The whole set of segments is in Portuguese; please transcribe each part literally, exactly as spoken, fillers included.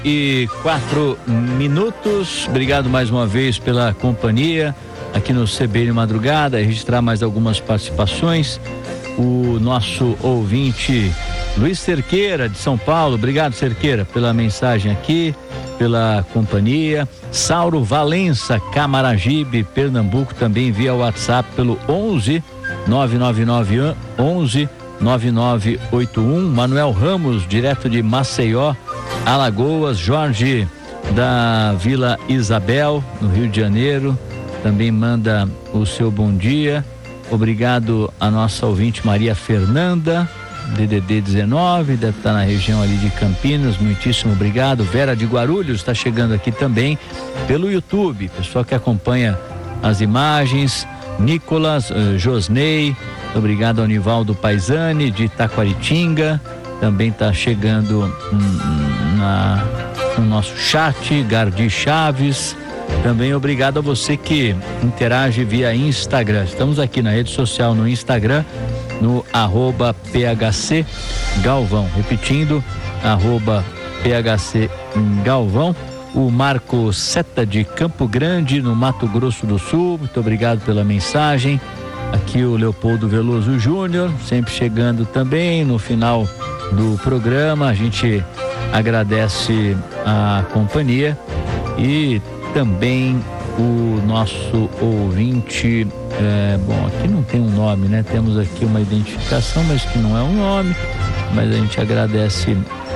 E quatro minutos. Obrigado mais uma vez pela companhia aqui no C B N Madrugada. Registrar mais algumas participações. O nosso ouvinte Luiz Cerqueira de São Paulo, obrigado Cerqueira pela mensagem aqui, pela companhia. Sauro Valença, Camaragibe, Pernambuco, também via WhatsApp pelo onze nove nove nove onze nove nove oito um. Manuel Ramos, direto de Maceió, Alagoas. Jorge da Vila Isabel, no Rio de Janeiro, também manda o seu bom dia. Obrigado a nossa ouvinte Maria Fernanda, D D D dezenove, deve estar na região ali de Campinas, muitíssimo obrigado. Vera de Guarulhos está chegando aqui também pelo YouTube, pessoal que acompanha as imagens. Nicolas, uh, Josney, obrigado ao Nivaldo Paisani de Taquaritinga, também está chegando hum, na, no nosso chat. Gardi Chaves, também obrigado a você que interage via Instagram. Estamos aqui na rede social no Instagram, no arroba P H C Galvão, repetindo, arroba P H C Galvão. O Marco Seta de Campo Grande, no Mato Grosso do Sul, muito obrigado pela mensagem. Aqui o Leopoldo Veloso Júnior, sempre chegando também no final do programa. A gente agradece a companhia e também o nosso ouvinte, é, bom, aqui não tem um nome, né? Temos aqui uma identificação, mas que não é um nome, mas a gente agradece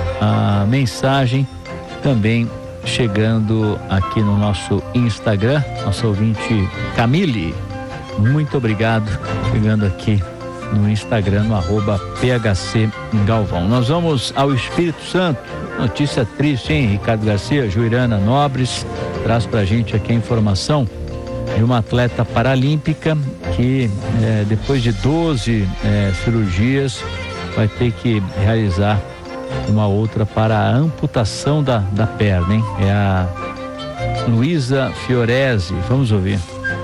a mensagem também chegando aqui no nosso Instagram, nosso ouvinte Camille, muito obrigado, chegando aqui no Instagram, no arroba P H C Galvão. Nós vamos ao Espírito Santo, notícia triste, hein? Ricardo Garcia, Juirana Nobres traz pra gente aqui a informação de uma atleta paralímpica que eh, depois de doze eh, cirurgias vai ter que realizar uma outra para a amputação da, da perna, hein? É a Luísa Fiorese, vamos ouvir.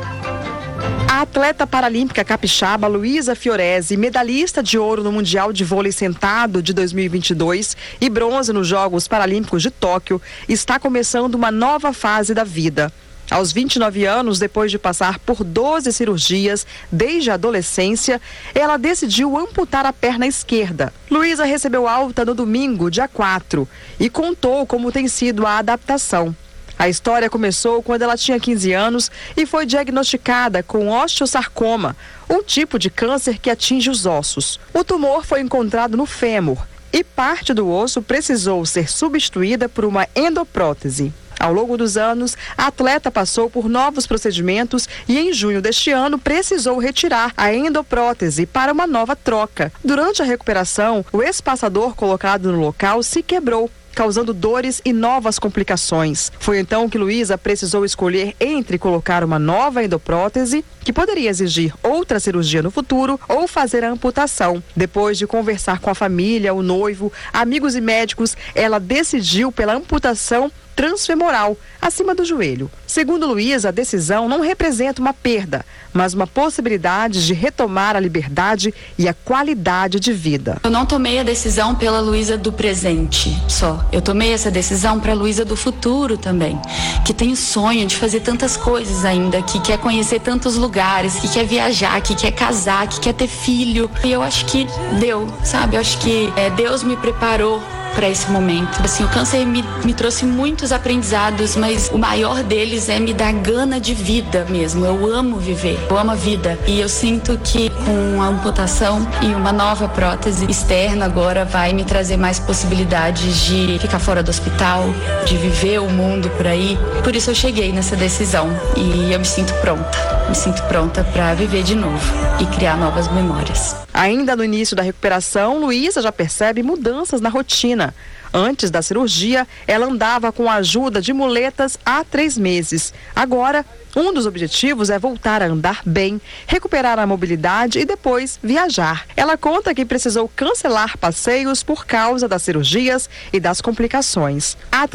A atleta paralímpica capixaba Luísa Fiorese, medalhista de ouro no Mundial de Vôlei Sentado de dois mil e vinte e dois e bronze nos Jogos Paralímpicos de Tóquio, está começando uma nova fase da vida. Aos vinte e nove anos, depois de passar por doze cirurgias desde a adolescência, ela decidiu amputar a perna esquerda. Luísa recebeu alta no domingo, dia quatro, e contou como tem sido a adaptação. A história começou quando ela tinha quinze anos e foi diagnosticada com osteosarcoma, um tipo de câncer que atinge os ossos. O tumor foi encontrado no fêmur e parte do osso precisou ser substituída por uma endoprótese. Ao longo dos anos, a atleta passou por novos procedimentos e em junho deste ano precisou retirar a endoprótese para uma nova troca. Durante a recuperação, o espaçador colocado no local se quebrou, causando dores e novas complicações. Foi então que Luísa precisou escolher entre colocar uma nova endoprótese, que poderia exigir outra cirurgia no futuro, ou fazer a amputação. Depois de conversar com a família, o noivo, amigos e médicos, ela decidiu pela amputação transfemoral, acima do joelho. Segundo Luísa, a decisão não representa uma perda, mas uma possibilidade de retomar a liberdade e a qualidade de vida. Eu não tomei a decisão pela Luísa do presente só. Eu tomei essa decisão para a Luísa do futuro também, que tem o sonho de fazer tantas coisas ainda, que quer conhecer tantos lugares, que quer viajar, que quer casar, que quer ter filho. E eu acho que deu, sabe? Eu acho que é, Deus me preparou para esse momento. Assim, o câncer me, me trouxe muitos aprendizados, mas o maior deles é me dar gana de vida mesmo. Eu amo viver, eu amo a vida. E eu sinto que com a amputação e uma nova prótese externa agora vai me trazer mais possibilidades de ficar fora do hospital, de viver o mundo por aí. Por isso eu cheguei nessa decisão e eu me sinto pronta. Me sinto pronta para viver de novo e criar novas memórias. Ainda no início da recuperação, Luísa já percebe mudanças na rotina. Antes da cirurgia, ela andava com a ajuda de muletas há três meses. Agora, um dos objetivos é voltar a andar bem, recuperar a mobilidade e depois viajar. Ela conta que precisou cancelar passeios por causa das cirurgias e das complicações. A